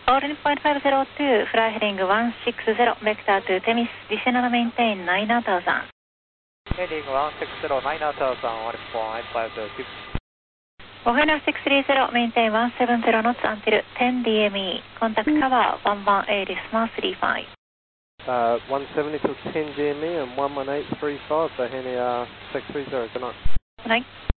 All point 502, fly heading 160, vector to Temis, descend and maintain 9000. Heading 160, 9000, 1.502. Ohana 630, maintain 170 knots until 10 DME. Contact tower 118, Lismar 35. 170 till 10 GME and 11835, Bahenia 630, good night. Good night.